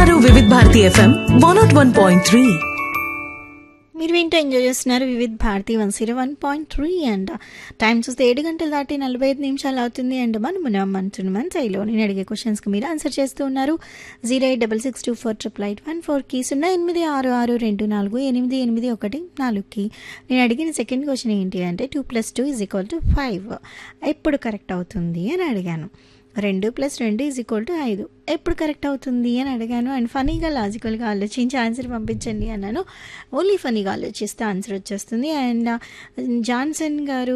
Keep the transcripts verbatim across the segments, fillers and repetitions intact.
వింటున్నారు వివిధ Bharati FM one not one point three. మీరు వింటూ ఎంజాయ్ చేస్తున్నారు Vividh Bharati one zero one point three. And time చూస్తే ఏడు గంటలు దాటి నలభై ఐదు నిమిషాలు అవుతుంది. అండ్ మనం మన మన శైలిలో నేను అడిగే క్వశ్చన్స్కి మీరు ఆన్సర్ చేస్తూ ఉన్నారు. Zero eight double six two four triple eight one ఫోర్కి, సున్నా ఎనిమిది ఆరు ఆరు రెండు నాలుగు ఎనిమిది ఎనిమిది ఒకటి నాలుగుకి. నేను అడిగిన సెకండ్ క్వశ్చన్ ఏంటి అంటే two plus two is equal to five ఎప్పుడు కరెక్ట్ అవుతుంది అని అడిగాను. రెండు ప్లస్ రెండు ఈజ్ ఈక్వల్ టు ఐదు ఎప్పుడు కరెక్ట్ అవుతుంది అని అడిగాను. అండ్ ఫనీగా లాజికల్గా ఆలోచించి ఆన్సర్ పంపించండి అన్నాను. ఓన్లీ ఫనీగా ఆలోచిస్తే ఆన్సర్ వచ్చేస్తుంది. అండ్ జాన్సన్ గారు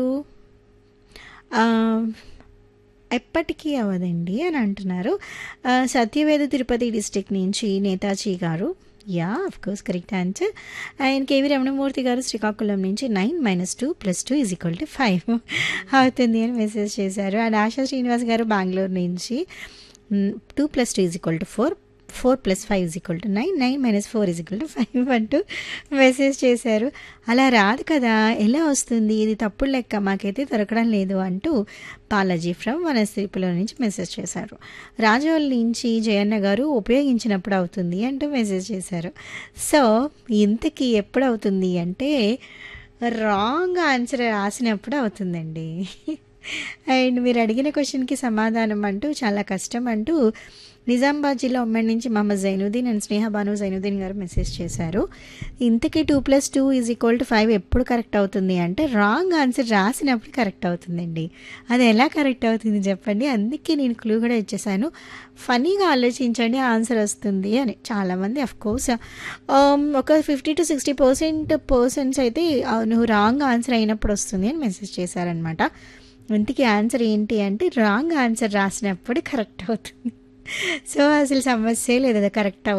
ఎప్పటికీ అవ్వదండి అని అంటున్నారు. సత్యవేద తిరుపతి డిస్టిక్ నుంచి నేతాజీ గారు, yeah of course correct answer. And KV Ramanamurthy గారు శ్రీకాకుళం నుంచి nine minus two plus two is equal to five అవుతుంది అని మెసేజ్ చేశారు. అండ్ ఆశా శ్రీనివాస్ గారు బెంగళూరు నుంచి two plus two is equal to four four plus five is equal to nine nine minus four is equal to five అంటూ message చేశారు. అలా రాదు కదా, ఎలా వస్తుంది, ఇది తప్పుడు లెక్క, మాకైతే దొరకడం లేదు అంటూ బాలాజీ ఫ్రమ్ వనస్థిపులో నుంచి మెసేజ్ చేశారు. రాజోల్ నుంచి జయన్న గారు ఉపయోగించినప్పుడు అవుతుంది అంటూ మెసేజ్ చేశారు. సో ఇంతకీ ఎప్పుడు అవుతుంది అంటే రాంగ్ ఆన్సర్ రాసినప్పుడు అవుతుందండి. అండ్ మీరు అడిగిన క్వశ్చన్కి సమాధానం అంటూ చాలా కష్టం అంటూ నిజామాబాద్ జిల్లా ఉమ్మడి నుంచి మహమ్మద్ జైనుద్దీన్ అండ్ స్నేహ బాను జైనుద్దీన్ గారు మెసేజ్ చేశారు. ఇంతకీ two plus two is equal to five ఎప్పుడు కరెక్ట్ అవుతుంది అంటే రాంగ్ ఆన్సర్ రాసినప్పుడు కరెక్ట్ అవుతుందండి. అది ఎలా కరెక్ట్ అవుతుంది చెప్పండి. అందుకే నేను క్లూ కూడా ఇచ్చేసాను. ఫనీగా ఆలోచించండి ఆన్సర్ వస్తుంది అని. చాలామంది అఫ్కోర్స్ ఒక fifty to sixty percent persons అయితే నువ్వు రాంగ్ ఆన్సర్ అయినప్పుడు వస్తుంది అని మెసేజ్ చేశారనమాట. ఇంతకీ ఆన్సర్ ఏంటి అంటే రాంగ్ ఆన్సర్ రాసినప్పుడు కరెక్ట్ అవుతుంది. సో అసలు సమస్య లేదు, కరెక్ట్